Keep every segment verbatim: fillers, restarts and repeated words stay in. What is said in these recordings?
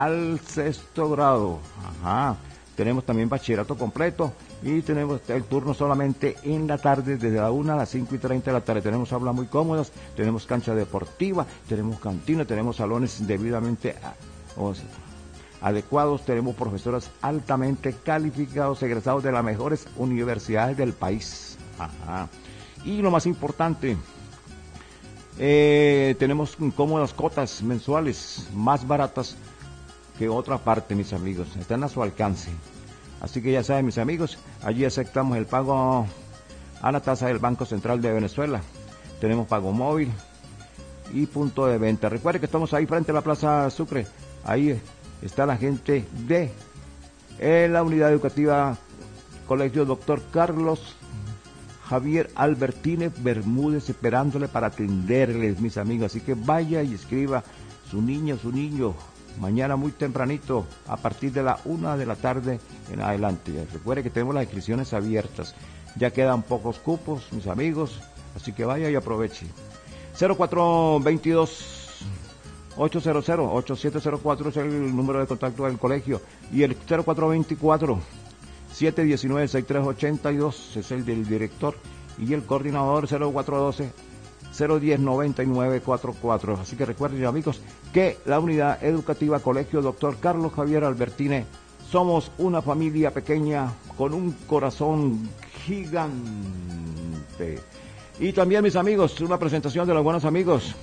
al sexto grado. Ajá. Tenemos también bachillerato completo y tenemos el turno solamente en la tarde, desde la una a las cinco y treinta de la tarde. Tenemos aulas muy cómodas, tenemos cancha deportiva, tenemos cantina, tenemos salones debidamente a, o sea, adecuados, tenemos profesores altamente calificados, egresados de las mejores universidades del país. Ajá. Y lo más importante, eh, tenemos cómodas cotas mensuales, más baratas que otra parte, mis amigos, están a su alcance. Así que ya saben, mis amigos, allí aceptamos el pago a la tasa del Banco Central de Venezuela. Tenemos pago móvil y punto de venta. Recuerde que estamos ahí frente a la Plaza Sucre. Ahí está la gente de eh, la unidad educativa Colegio Doctor Carlos Javier Albertínez Bermúdez, esperándole para atenderles, mis amigos. Así que vaya y escriba su niña, su niño, mañana muy tempranito, a partir de la una de la tarde en adelante. Recuerde que tenemos las inscripciones abiertas. Ya quedan pocos cupos, mis amigos, así que vaya y aproveche. cero cuatro veintidós, ochocientos, ochenta y siete cero cuatro es el número de contacto del colegio. Y el cero cuatro veinticuatro, setecientos diecinueve, sesenta y tres ochenta y dos es el del director. Y el coordinador cero cuatro doce, cero diez, noventa y nueve cuarenta y cuatro. Así que recuerden, amigos, que la unidad educativa Colegio Doctor Carlos Javier Albertínez somos una familia pequeña con un corazón gigante. Y también, mis amigos, una presentación de los buenos amigos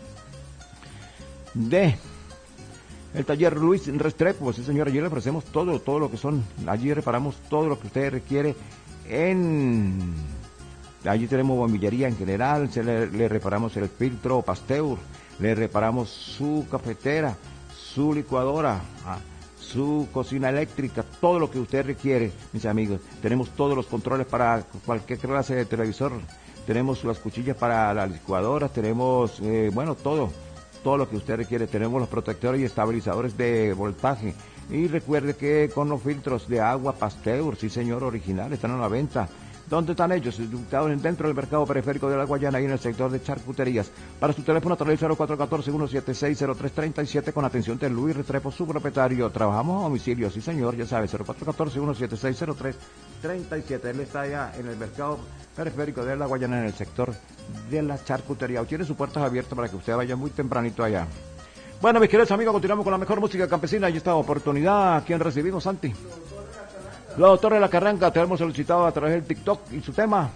de el taller Luis Restrepo. Sí, señor, allí le ofrecemos todo, todo lo que son, allí reparamos todo lo que usted requiere en... Allí tenemos bomillería en general, se le, le reparamos el filtro Pasteur, le reparamos su cafetera, su licuadora, ah, su cocina eléctrica, todo lo que usted requiere, mis amigos. Tenemos todos los controles para cualquier clase de televisor, tenemos las cuchillas para las licuadoras, tenemos, eh, bueno, todo, todo lo que usted requiere. Tenemos los protectores y estabilizadores de voltaje. Y recuerde que con los filtros de agua Pasteur, sí señor, original, están a la venta. ¿Dónde están ellos? Ubicados dentro del mercado periférico de la Guayana y en el sector de charcuterías. Para su teléfono, a través cero cuatro uno cuatro, uno siete seis, cero tres tres siete con atención de Luis Restrepo, su propietario. Trabajamos a domicilio, sí señor, ya sabe, cero cuatro uno cuatro, uno siete seis, cero tres tres siete. Él está allá en el mercado periférico de la Guayana, en el sector de la charcutería. O tiene sus puertas abiertas para que usted vaya muy tempranito allá. Bueno, mis queridos amigos, continuamos con la mejor música campesina y esta oportunidad. ¿A quién recibimos, Santi? Los doctores de la Carranca, te hemos solicitado a través del TikTok y su tema.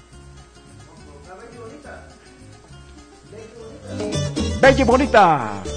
Bella y bonita. Bella y bonita.